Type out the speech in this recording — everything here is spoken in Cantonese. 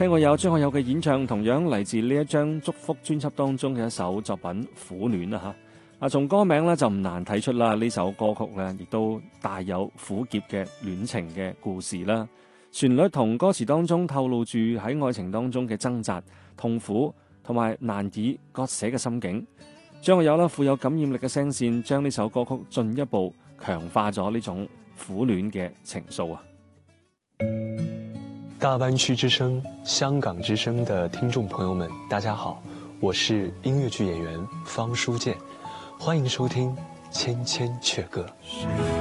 聽過有張學友嘅演唱，同樣嚟自呢一張祝福專輯當中嘅一首作品《苦戀》啊嚇。從歌名咧就唔難睇出啦，呢首歌曲咧亦都帶有苦澀嘅戀情嘅故事啦。旋律同歌詞當中透露住喺愛情當中嘅掙扎、痛苦同埋難以割捨嘅心境。張學友啦富有感染力嘅聲線，將呢首歌曲進一步強化咗呢種苦戀嘅情愫啊！ 大灣區之聲、香港之聲的聽眾朋友們，大家好，我是音樂劇演員方書健，歡迎收聽《千千闕歌》。